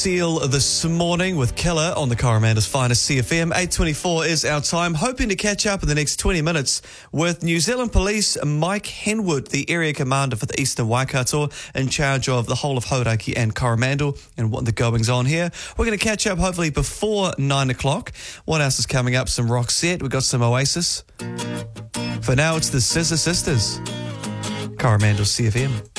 Seal this morning with Killer on the Coromandel's finest CFM. 8:24 is our time. Hoping to catch up in the next 20 minutes with New Zealand Police Mike Henwood, the area commander for the Eastern Waikato, in charge of the whole of Hauraki and Coromandel and what the goings on here. We're going to catch up hopefully before 9 o'clock. What else is coming up? Some Roxette. We've got some Oasis. For now, it's the Scissor Sisters. Coromandel CFM.